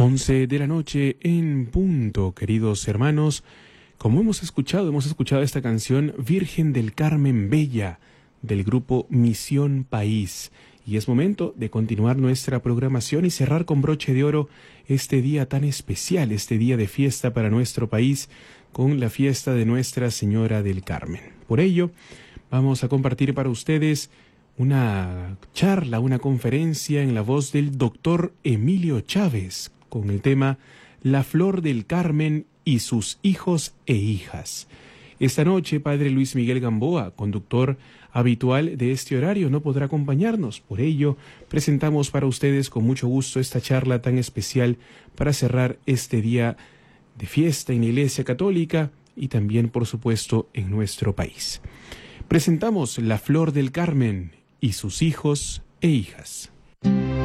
11 de la noche en punto, queridos hermanos. Como hemos escuchado esta canción Virgen del Carmen Bella del grupo Misión País. Y es momento de continuar nuestra programación y cerrar con broche de oro este día tan especial, este día de fiesta para nuestro país, con la fiesta de Nuestra Señora del Carmen. Por ello, vamos a compartir para ustedes una charla, una conferencia en la voz del doctor Emilio Chávez, con el tema La Flor del Carmen y sus hijos e hijas. Esta noche, Padre Luis Miguel Gamboa, conductor habitual de este horario, no podrá acompañarnos. Por ello, presentamos para ustedes con mucho gusto esta charla tan especial para cerrar este día de fiesta en la Iglesia Católica y también, por supuesto, en nuestro país. Presentamos La Flor del Carmen y sus hijos e hijas.